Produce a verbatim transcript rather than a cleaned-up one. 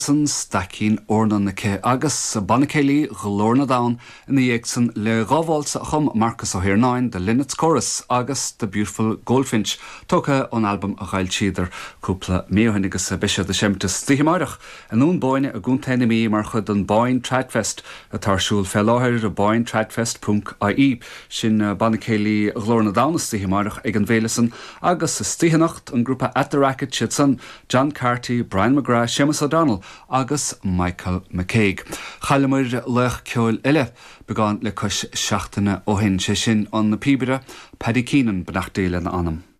san stacín ornannacha agus sa banacélí glórna dain in the Yexon le gábháilsa chum Marcus O'Hare de Linnets Chorus agus The Beautiful Goldfinch tócha an album a ghail siadar cúpla méohain agus a bisio de seimtas tíhimáireach an ún báine a gúntaine mí mar chud an Báin Tradfest a tarsúil fel láthir a báin tradfest punt I E sin banacélí glórna dain is tíhimáireach ag an bhélasan agus sa stíhanacht an grúpa At the Racket siad san John Carty, Brian McGrath, Seamus O'Donnell agus Michael McCaig. Chalamir lech ceol eile began le cos seachtainna ó hin sé sin an na píbire Paddy Keenan benachtaile na anam.